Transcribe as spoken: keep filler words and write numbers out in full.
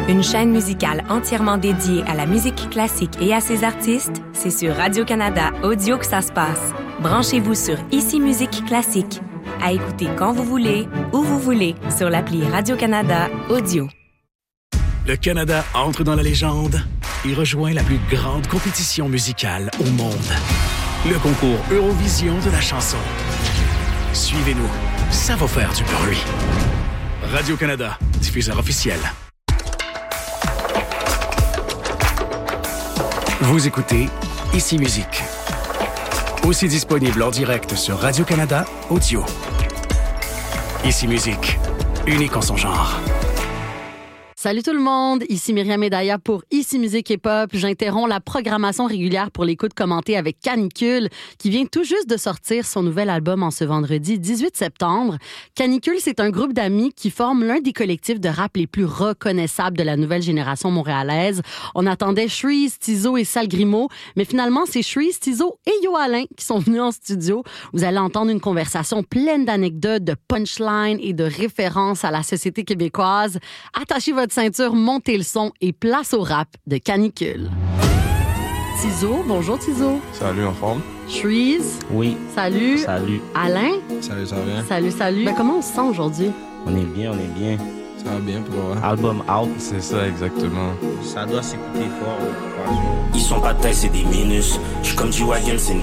Une chaîne musicale entièrement dédiée à la musique classique et à ses artistes, c'est sur Radio-Canada Audio que ça se passe. Branchez-vous sur Ici Musique Classique. À écouter quand vous voulez, où vous voulez, sur l'appli Radio-Canada Audio. Le Canada entre dans la légende et rejoint la plus grande compétition musicale au monde. Le concours Eurovision de la chanson. Suivez-nous, ça va faire du bruit. Radio-Canada, diffuseur officiel. Vous écoutez Ici Musique. Aussi disponible en direct sur Radio-Canada Audio. Ici Musique, unique en son genre. Salut tout le monde, ici Myriam Medaya pour Ici Musique et Pop. J'interromps la programmation régulière pour l'écoute commentée avec Canicule, qui vient tout juste de sortir son nouvel album en ce vendredi dix-huit septembre. Canicule, c'est un groupe d'amis qui forment l'un des collectifs de rap les plus reconnaissables de la nouvelle génération montréalaise. On attendait Shreeze, Tizo et Sal Grimaud, mais finalement, c'est Shreeze, Tizo et Yo Alain qui sont venus en studio. Vous allez entendre une conversation pleine d'anecdotes, de punchlines et de références à la société québécoise. Attachez votre ceinture, montez le son et place au rap de Canicule. Tizo, bonjour Tizo. Salut, en forme? Shreeze. Oui. Salut. Salut. Alain. Salut, ça va bien? Salut, salut. Ben, comment on se sent aujourd'hui? On est bien, on est bien. Ça va bien pour moi. Album out. C'est ça, exactement. Ça doit s'écouter fort. Ils sont pas de taille, c'est des minus. J'suis comme G-Wagon, c'est une